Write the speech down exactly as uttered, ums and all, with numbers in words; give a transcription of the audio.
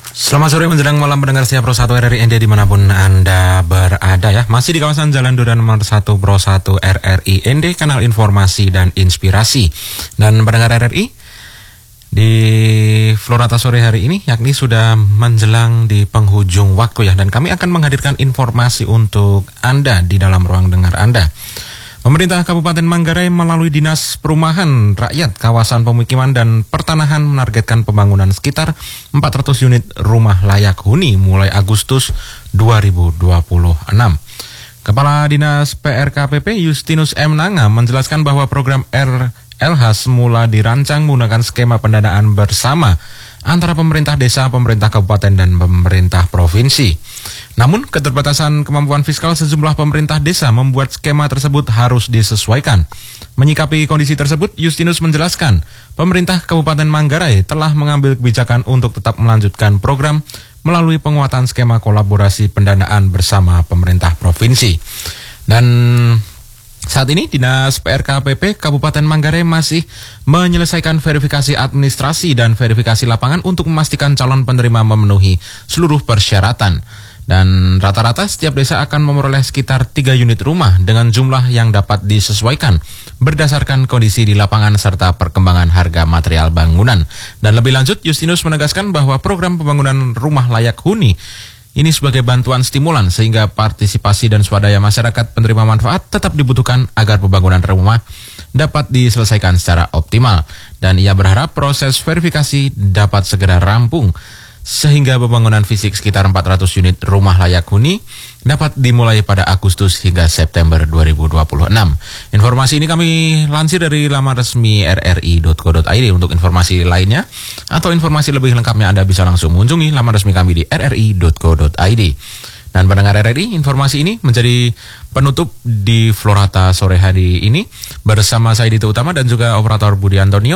Selamat sore menjelang malam pendengar setia Pro satu R R I N D dimanapun Anda berada ya. Masih di kawasan Jalan Duran nomor satu Pro satu R R I N D, kanal informasi dan inspirasi. Dan pendengar R R I, di Florata sore hari ini yakni sudah menjelang di penghujung waktu ya. Dan kami akan menghadirkan informasi untuk Anda di dalam ruang dengar Anda. Pemerintah Kabupaten Manggarai melalui Dinas Perumahan Rakyat, Kawasan Pemukiman dan Pertanahan menargetkan pembangunan sekitar empat ratus unit rumah layak huni mulai Agustus dua ribu dua puluh enam. Kepala Dinas P R K P P Justinus M. Nanga menjelaskan bahwa program R L H semula dirancang menggunakan skema pendanaan bersama antara pemerintah desa, pemerintah kabupaten, dan pemerintah provinsi. Namun, keterbatasan kemampuan fiskal sejumlah pemerintah desa membuat skema tersebut harus disesuaikan. Menyikapi kondisi tersebut, Justinus menjelaskan, pemerintah Kabupaten Manggarai telah mengambil kebijakan untuk tetap melanjutkan program melalui penguatan skema kolaborasi pendanaan bersama pemerintah provinsi. Dan saat ini, Dinas P R K P P Kabupaten Manggarai masih menyelesaikan verifikasi administrasi dan verifikasi lapangan untuk memastikan calon penerima memenuhi seluruh persyaratan. Dan rata-rata setiap desa akan memperoleh sekitar tiga unit rumah dengan jumlah yang dapat disesuaikan berdasarkan kondisi di lapangan serta perkembangan harga material bangunan. Dan lebih lanjut, Justinus menegaskan bahwa program pembangunan rumah layak huni ini sebagai bantuan stimulan sehingga partisipasi dan swadaya masyarakat penerima manfaat tetap dibutuhkan agar pembangunan rumah dapat diselesaikan secara optimal. Dan ia berharap proses verifikasi dapat segera rampung sehingga pembangunan fisik sekitar empat ratus unit rumah layak huni dapat dimulai pada Agustus hingga September dua ribu dua puluh enam. Informasi ini kami lansir dari laman resmi r r i dot co dot i d. Untuk informasi lainnya atau informasi lebih lengkapnya Anda bisa langsung mengunjungi laman resmi kami di r r i dot co dot i d. Dan pendengar R R I, informasi ini menjadi penutup di Florata sore hari ini bersama saya Dito Utama dan juga operator Budi Antonio.